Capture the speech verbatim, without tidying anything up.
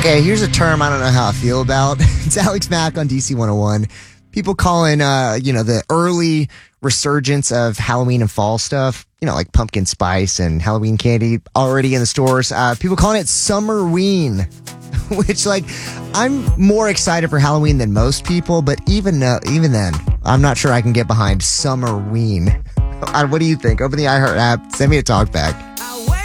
Okay, here's a term I don't know how I feel about. It's Alex Mack on D C one oh one. People calling, uh, you know, the early resurgence of Halloween and fall stuff, you know, like pumpkin spice and Halloween candy already in the stores. Uh, people calling it Summerween, which, like, I'm more excited for Halloween than most people, but even uh, even then, I'm not sure I can get behind Summerween. Uh, what do you think? Open the iHeart app. Send me a talk back.